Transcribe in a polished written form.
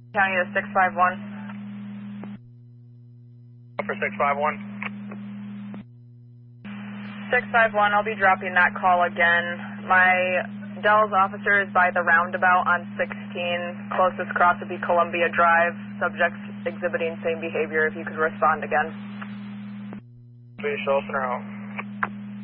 County to 651. For 651. 651, I'll be dropping that call again. My Dell's officer is by the roundabout on 16. Closest cross would be Columbia Drive. Subjects exhibiting same behavior. If you could respond again. Please show us in our home.